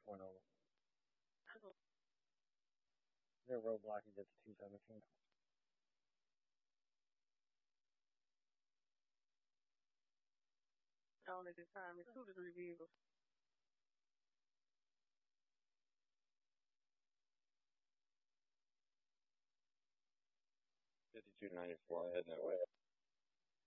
went over. They're roadblocking at the 217. On at this time, it's 2 to 3 vehicles. $52.94 heading that way.